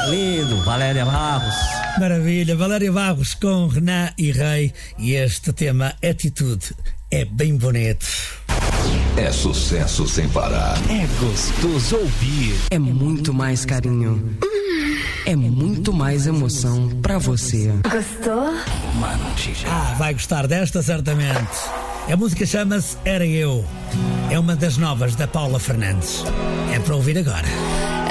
Lindo, Valéria Barros. Maravilha, Valéria Barros com Renan e Rei. E este tema, Atitude, é bem bonito. É sucesso sem parar. É gostoso ouvir. É muito mais carinho. É muito mais emoção pra você. Gostou? Vai gostar desta certamente. A música chama-se Era Eu. É uma das novas da Paula Fernandes. É para ouvir agora.